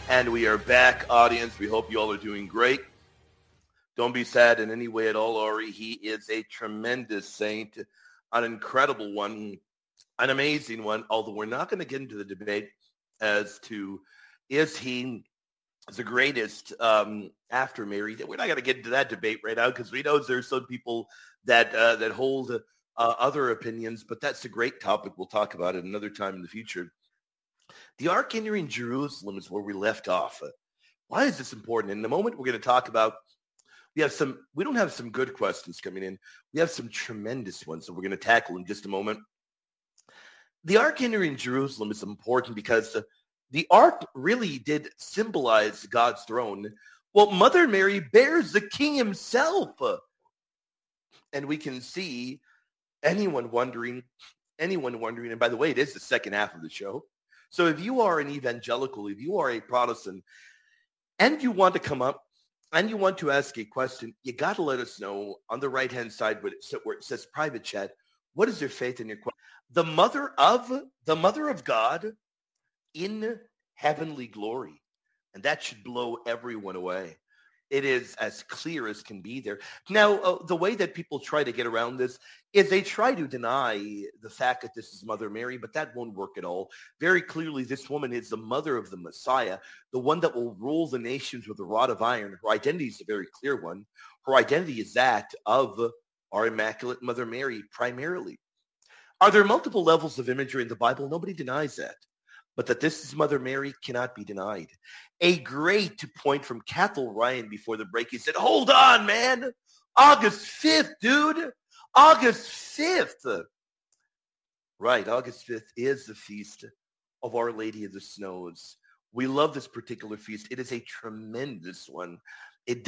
And we are back, audience. We hope you all are doing great. Don't be sad in any way at all, Ori. He is a tremendous saint, an incredible one, an amazing one, although we're not going to get into the debate as to is he the greatest after Mary. We're not going to get into that debate right now because we know there's some people that hold other opinions, but that's a great topic. We'll talk about it another time in the future. The Ark entering Jerusalem is where we left off. Why is this important? In the moment we're going to talk about, we don't have some good questions coming in. We have some tremendous ones that we're going to tackle in just a moment. The Ark entering Jerusalem is important because the Ark really did symbolize God's throne. Well, Mother Mary bears the King himself. And we can see anyone wondering, and by the way, it is the second half of the show. So if you are an evangelical, if you are a Protestant, and you want to come up and you want to ask a question, you got to let us know on the right-hand side where it says private chat. What is your faith in your question? The mother of God in heavenly glory. And that should blow everyone away. It is as clear as can be there. Now, the way that people try to get around this is they try to deny the fact that this is Mother Mary, but that won't work at all. Very clearly, this woman is the mother of the Messiah, the one that will rule the nations with a rod of iron. Her identity is a very clear one. Her identity is that of our Immaculate Mother Mary, primarily. Are there multiple levels of imagery in the Bible? Nobody denies that. But that this is Mother Mary cannot be denied. A great point from Cathal Ryan before the break. He said, hold on, man. August 5th, dude. August 5th. Right, August 5th is the feast of Our Lady of the Snows. We love this particular feast. It is a tremendous one. It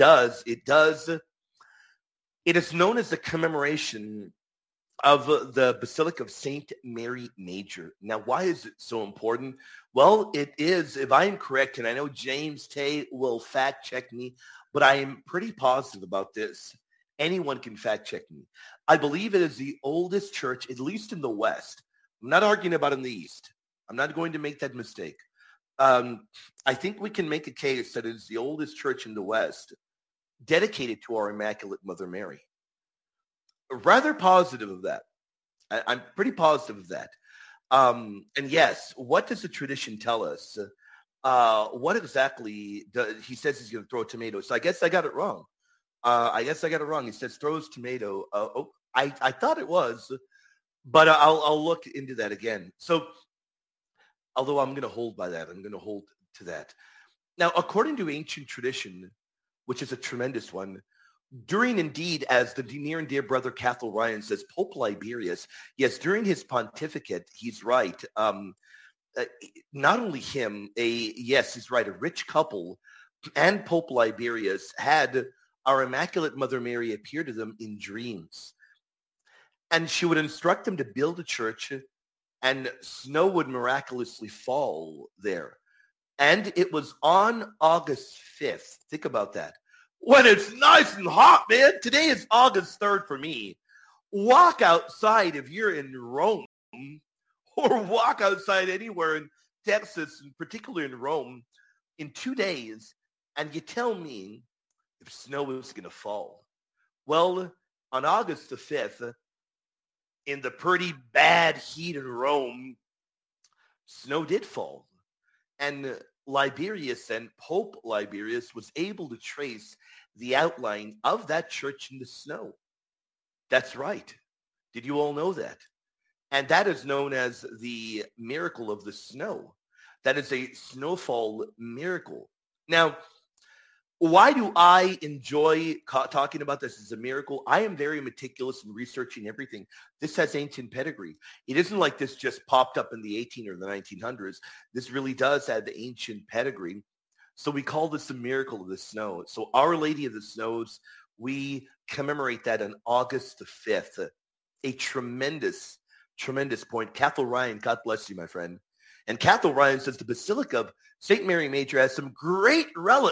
is known as the commemoration of the Basilica of St. Mary Major. Now, why is it so important? Well, it is, if I am correct, and I know James Tay will fact check me, but I am pretty positive about this. Anyone can fact check me. I believe it is the oldest church, at least in the West. I'm not arguing about in the East. I'm not going to make that mistake. I think we can make a case that it is the oldest church in the West dedicated to our Immaculate Mother Mary. Rather positive of that. I'm pretty positive of that. And yes, what does the tradition tell us? What exactly he says he's going to throw a tomato. So I guess I got it wrong. He says throws tomato. I thought it was, but I'll look into that again. So although I'm going to hold by that, I'm going to hold to that. Now, according to ancient tradition, which is a tremendous one, during indeed, as the near and dear brother Cathal Ryan says, Pope Liberius, yes, during his pontificate, he's right. Not only him, he's right, a rich couple and Pope Liberius had our Immaculate Mother Mary appear to them in dreams. And she would instruct them to build a church and snow would miraculously fall there. And it was on August 5th. Think about that. When it's nice and hot, man. Today is August 3rd for me. Walk outside if you're in Rome, or walk outside anywhere in Texas, and particularly in Rome, in 2 days, and you tell me if snow is going to fall. Well, on August the 5th, in the pretty bad heat in Rome, snow did fall. And Liberius and Pope Liberius was able to trace the outline of that church in the snow. That's right. Did you all know that? And that is known as the miracle of the snow. That is a snowfall miracle. Now, why do I enjoy talking about this as a miracle? I am very meticulous in researching everything. This has ancient pedigree. It isn't like this just popped up in the 18 or the 1900s. This really does have the ancient pedigree. So we call this the miracle of the snow. So Our Lady of the Snows, we commemorate that on August the 5th. A tremendous, tremendous point. Cathal Ryan, God bless you, my friend. And Cathal Ryan says the Basilica of St. Mary Major has some great